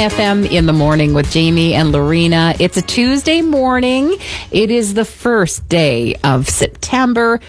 FM in the morning with Jamie and Lorena. It's a Tuesday morning. It is the first day of September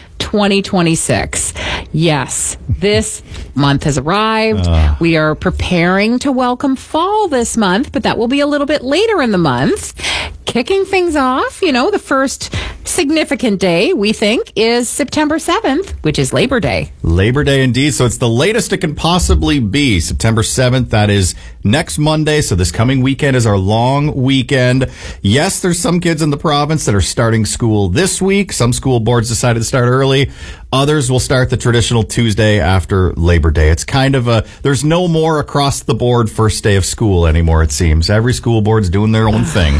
2026. Yes, this month has arrived. We are preparing to welcome fall this month, but that will be a little bit later in the month. Kicking things off, the first significant day, we think, is September 7th, which is Labor Day. Labor Day indeed. So it's the latest it can possibly be. September 7th, that is next Monday. So this coming weekend is our long weekend. Yes, there's some kids in the province that are starting school this week. Some school boards decided to start early. Others will start the traditional Tuesday after Labor Day. It's kind of there's no more across the board first day of school anymore, it seems. Every school board's doing their own thing.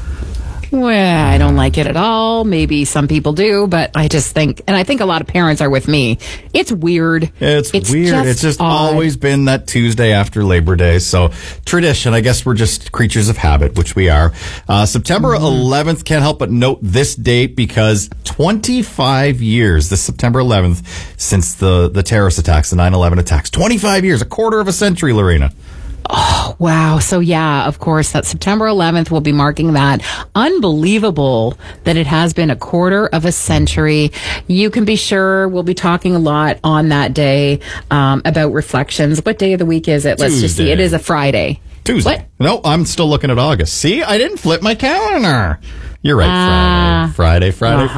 Well, I don't like it at all. Maybe some people do, but I just think, and I think a lot of parents are with me, it's weird. It's weird. It's just always been that Tuesday after Labor Day. So tradition, I guess we're just creatures of habit, which we are. September 11th, can't help but note this date because 25 years, this September 11th, since the terrorist attacks, the 9/11 attacks. 25 years, a quarter of a century, Lorena. Oh, wow. So, yeah, of course, that September 11th will be marking that. Unbelievable that it has been a quarter of a century. You can be sure we'll be talking a lot on that day about reflections. What day of the week is it? Let's just see. It is a Friday. Tuesday. What? No, I'm still looking at August. See, I didn't flip my calendar. You're right. Friday.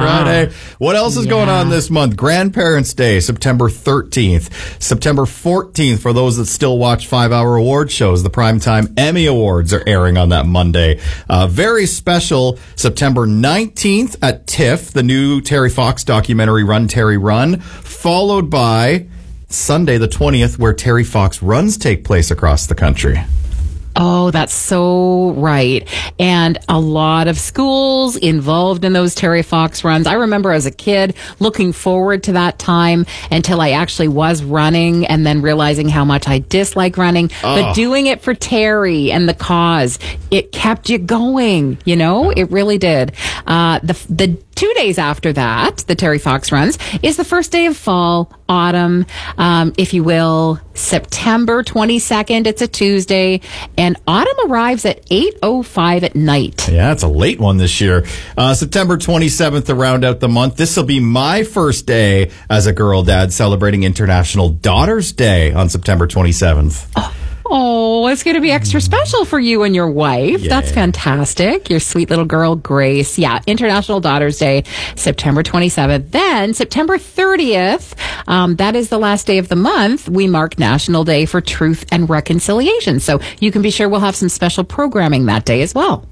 What else is going on this month? Grandparents' Day, September 13th. September 14th, for those that still watch 5-hour award shows, the Primetime Emmy Awards are airing on that Monday. Very special, September 19th at TIFF, the new Terry Fox documentary, Run, Terry, Run, followed by Sunday the 20th, where Terry Fox runs take place across the country. Oh, that's so right. And a lot of schools involved in those Terry Fox runs. I remember as a kid looking forward to that time until I actually was running and then realizing how much I dislike running. But doing it for Terry and the cause, it kept you going, It really did. The 2 days after that, the Terry Fox runs, is the first day of fall, autumn, if you will, September 22nd. It's a Tuesday, and autumn arrives at 8:05 at night. Yeah, it's a late one this year. September 27th to round out the month. This will be my first day as a girl dad celebrating International Daughters Day on September 27th. Oh, it's going to be extra special for you and your wife. Yeah. That's fantastic. Your sweet little girl, Grace. Yeah, International Daughters Day, September 27th. Then, September 30th, that is the last day of the month, we mark National Day for Truth and Reconciliation. So you can be sure we'll have some special programming that day as well.